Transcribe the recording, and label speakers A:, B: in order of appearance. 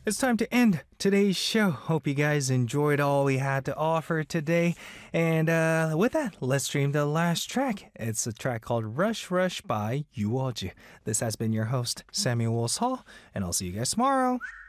A: it's time to end today's show. Hope you guys enjoyed all we had to offer today. And with that, let's stream the last track. It's a track called Rush Rush by Yuoju. This has been your host, Samuel Wills Hall, and I'll see you guys tomorrow.